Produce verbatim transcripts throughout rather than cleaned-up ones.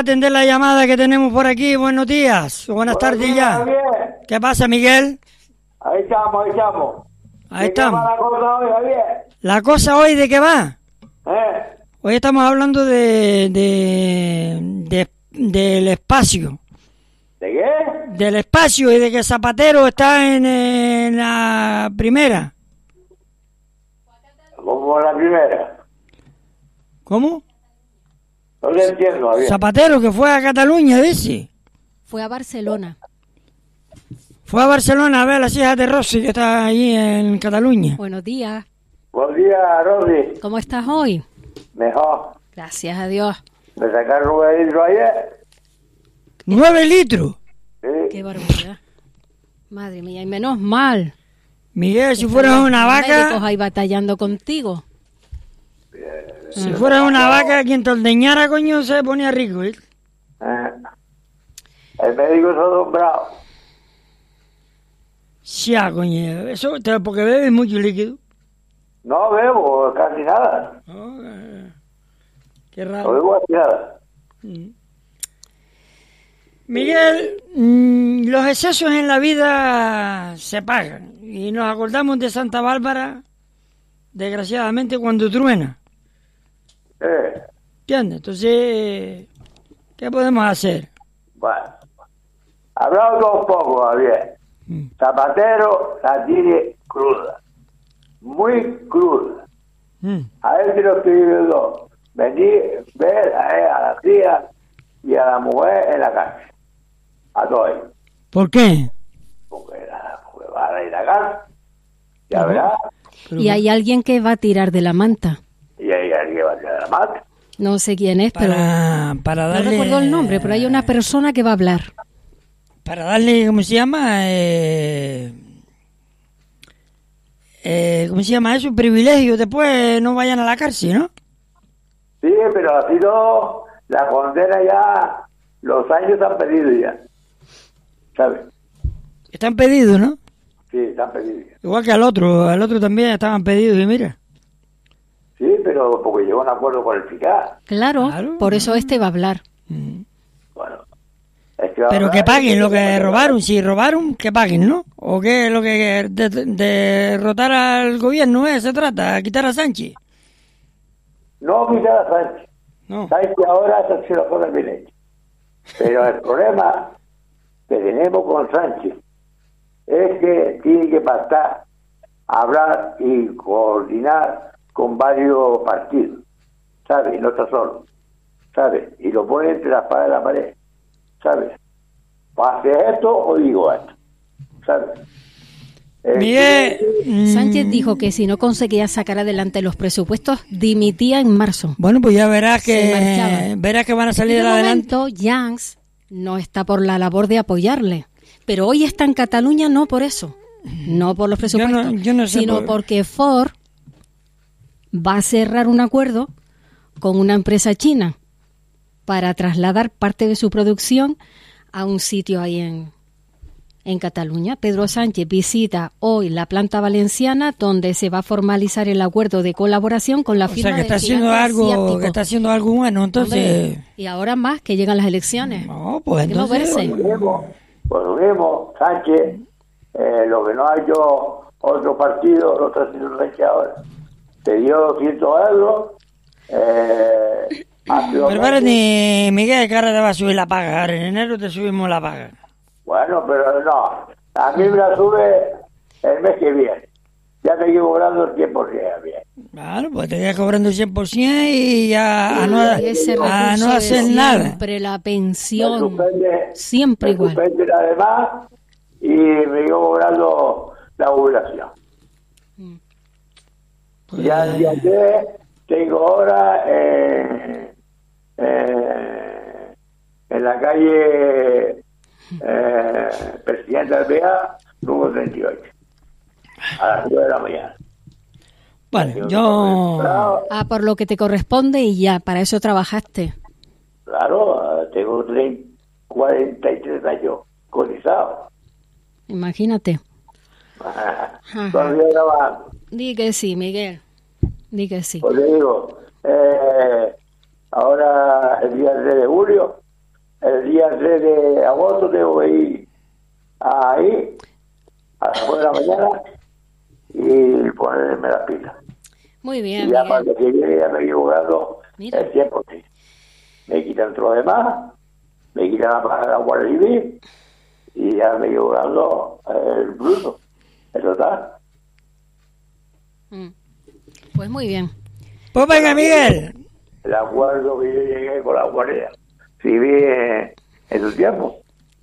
atender la llamada que tenemos por aquí. Buenos días, buenas tardes ya. Bien. ¿Qué pasa, Miguel? Ahí estamos, ahí estamos. Ahí estamos. ¿Qué va la cosa hoy, Javier? ¿La cosa hoy de qué va? ¿Eh? Hoy estamos hablando de, de, de del espacio. ¿De qué? Del espacio y de que Zapatero está en, en la primera. Como la primera. ¿Cómo? No le entiendo, Javier. Zapatero que fue a Cataluña, dice. Fue a Barcelona. Fue a Barcelona a ver a las hijas de Rossi que está allí en Cataluña. Buenos días. Buen día, Rosy. ¿Cómo estás hoy? Mejor. Gracias a Dios. Me sacaron nueve litros ayer. ¡Nueve litros! Sí. Qué barbaridad. Madre mía, y menos mal. Miguel, si Están fueras los una médicos vaca, ahí batallando contigo. si fueras una vaca, quien te ordeñara, coño, se ponía rico, ¿eh? Eh. El médico se ha nombrado. Ya, coño, eso te- porque bebes mucho líquido. No bebo casi nada. Oh, eh, qué No raro. bebo casi nada. Miguel, mm, los excesos en la vida se pagan. Y nos acordamos de Santa Bárbara, desgraciadamente, cuando truena. Eh. ¿Entiendes? Entonces, ¿qué podemos hacer? Bueno. Hablamos un poco, Javier. Mm. Zapatero la tiene cruda. Muy cruda. Mm. A él se lo pidió venir, ver a, él, a la tía y a la mujer en la cárcel. A todos. ¿Por qué? Porque, la, porque van a ir a la cárcel. Ya verás. Pero- Y hay alguien que va a tirar de la manta. Y ahí alguien va a tirar la mata. No sé quién es, pero para, para no darle... recuerdo el nombre, pero hay una persona que va a hablar. Para darle, ¿cómo se llama? Eh, eh, ¿Cómo se llama eso? Privilegio, después no vayan a la cárcel, ¿no? Sí, pero ha sido la condena ya, los años han pedido ya. ¿Sabes? Están pedidos, ¿no? Sí, están pedidos ya. Igual que al otro, al otro también estaban pedidos, y mira. Sí, pero porque llegó a un acuerdo con el fiscal. Claro, Claro. por eso este va a hablar. Bueno. Es que Pero ahora- que paguen lo que robaron, si robaron, que paguen, ¿no? ¿O qué es lo que de, de- derrotar al gobierno, ¿eh? Se trata, quitar a Sánchez. No quitar a Sánchez. No. Sánchez ahora se lo pone bien hecho. Pero el problema que tenemos con Sánchez es que tiene que pactar, hablar y coordinar con varios partidos, ¿sabes? Y no está solo, ¿sabes? Y lo pone entre la espada y la pared, ¿sabes? ¿O hace esto o digo esto? ¿Sabes? Eh, Miguel, mm, Sánchez dijo que si no conseguía sacar adelante los presupuestos, dimitía en marzo. bueno, pues ya verás Se que marchaba. verás que van a Y salir de adelante. momento, Jans no está por la labor de apoyarle. Pero hoy está en Cataluña no por eso, no por los presupuestos, Yo no- yo no sé sino por- porque Ford va a cerrar un acuerdo con una empresa china para trasladar parte de su producción a un sitio ahí en, en Cataluña. Pedro Sánchez visita hoy la planta valenciana donde se va a formalizar el acuerdo de colaboración con la O firma sea, que del está haciendo gigante algo, asiático. que está haciendo algo bueno, entonces... Hombre, y ahora más que llegan las elecciones. No, pues Hay que entonces... moverse. Por lo mismo, por lo mismo, Sánchez, eh, lo que no ha hecho otro partido, lo está haciendo Sánchez ahora. Te dio doscientos euros. Eh, hace dos Pero meses. espérate, Miguel, que ahora te va a subir la paga. Ahora en enero te subimos la paga. Bueno, pero no. A mí me la sube el mes que viene. Ya te estoy cobrando el cien por ciento bien. Claro, pues te quedas cobrando el cien por ciento y ya a no, Ese a recurso no de hacer nada. Siempre la Me pensión. suspende, Siempre me igual. suspenden además y me sigo cobrando la jubilación. Pues, Ya el día tres tengo ahora eh, eh, en la calle eh, Presidente del B A, número treinta y ocho, a las nueve de la mañana. bueno, yo... Claro, Ah, por lo que te corresponde y ya, para eso trabajaste. claro, tengo treinta, cuarenta y tres años cotizados. Imagínate. Todavía trabajando. Di que sí, Miguel. Di que sí. Pues le digo, eh, ahora el día tres de julio el día tres de agosto tengo que ir ahí a las nueve de la mañana y ponerme las pilas. Muy bien, y ya Miguel. para que llegue ya me he llegado Mira. el tiempo que me quitan todo lo demás, me quitan la, la Guardia Civil y ya me he llegado el bruto, el total. Mm. Pues muy bien. Pues venga, Miguel. El acuerdo que yo llegué con la Guardia Civil en, en su tiempo.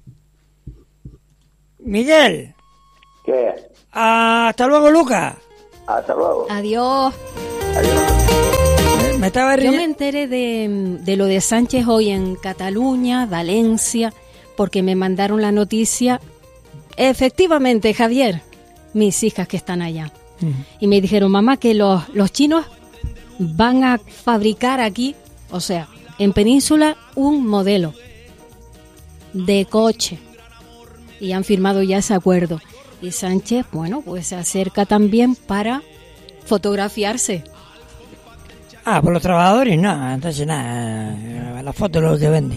Miguel. ¿Qué? Hasta luego, Lucas. Hasta luego. Adiós. Adiós. Me estaba Yo me riendo. enteré de, de lo de Sánchez hoy en Cataluña, Valencia, porque me mandaron la noticia. Efectivamente, Javier, mis hijas que están allá. Y me dijeron, mamá, que los, los chinos van a fabricar aquí, o sea, en Península, un modelo de coche. Y han firmado ya ese acuerdo. Y Sánchez, bueno, pues se acerca también para fotografiarse. Ah, por los trabajadores, no, entonces nada, la foto es lo que vende.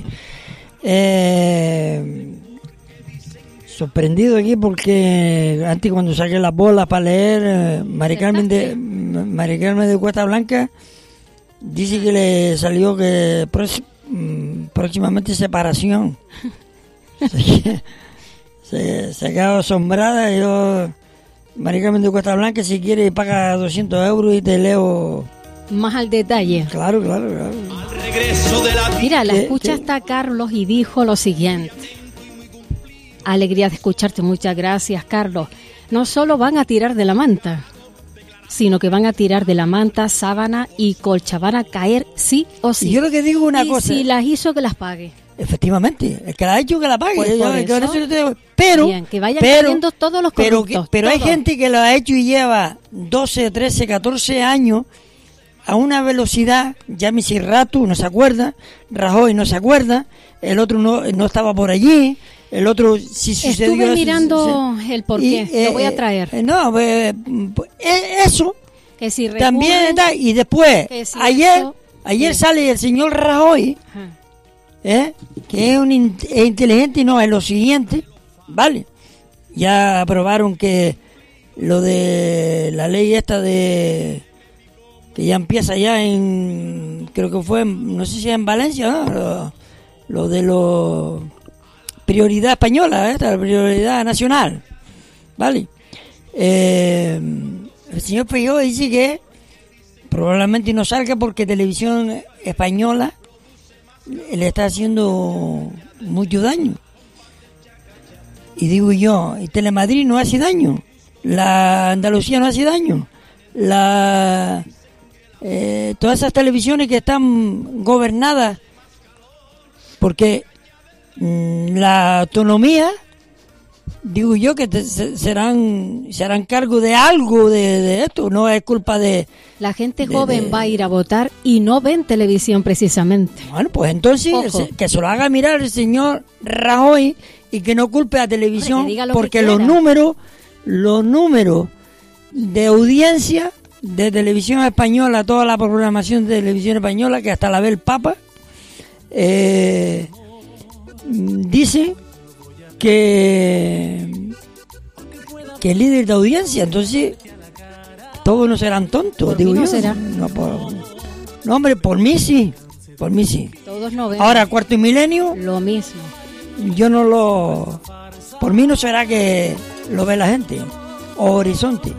Eh, sorprendido aquí porque antes cuando saqué las bolas para leer, eh, Mari Carmen de, Mari Carmen de Cuesta Blanca dice que le salió que prox- mm, próximamente separación. se, se, se quedó asombrada. Yo, Mari Carmen de Cuesta Blanca, si quiere paga doscientos euros y te leo. Más al detalle. Claro, claro, claro. Mira, la ¿Qué- escucha qué? hasta Carlos y dijo lo siguiente. Alegría de escucharte, muchas gracias, Carlos. No solo van a tirar de la manta, sino que van a tirar de la manta, sábana y colcha. Van a caer sí o sí. Y yo lo que digo una y cosa. si las hizo, que las pague. Efectivamente, el que la ha hecho que la pague. Pues Yo- por yo- eso, yo te- pero, bien, que vayan pero, cayendo todos los pero, corruptos, que- pero hay todos. gente que lo ha hecho y lleva doce, trece, catorce años a una velocidad, ya me hice rato, no se acuerda, Rajoy no se acuerda, el otro no, no estaba por allí, el otro si sucedió. Estuve eso, mirando se- el porqué, y, lo voy a eh, traer. eh, no, eh, pues, eh, eso Que si también recurren- da, y después, que si ayer, esto- ayer sí. sale el señor Rajoy, Ajá. ¿eh? que es un in- es inteligente y no es lo siguiente, vale, ya aprobaron que lo de la ley esta de que ya empieza ya en, creo que fue en- no sé si en Valencia, ¿no? lo, lo de lo prioridad española, esta la prioridad nacional, vale. Eh, el señor Feijóo dice que probablemente no salga porque Televisión Española le está haciendo mucho daño. Y digo yo, y Telemadrid no hace daño, la Andalucía no hace daño, la eh, todas esas televisiones que están gobernadas porque mm, la autonomía, digo yo que te- se, serán se harán cargo de algo de, de esto, no es culpa de. La gente de- joven de- va a ir a votar y no ven televisión precisamente. Bueno, pues entonces Ojo. se- que se lo haga mirar el señor Rajoy y que no culpe a televisión. Hombre, que diga lo que porque los quiera. números, los números de audiencia de televisión española, toda la programación de televisión española, que hasta la ve el Papa, eh, dice que que es líder de audiencia, entonces todos no serán tontos, Por digo mí no yo. será. No, por- no, hombre, por mí sí, por mí sí. Todos no ven Ahora, cuarto y milenio, lo mismo. yo no lo... Por mí no será que lo ve la gente. O Horizonte.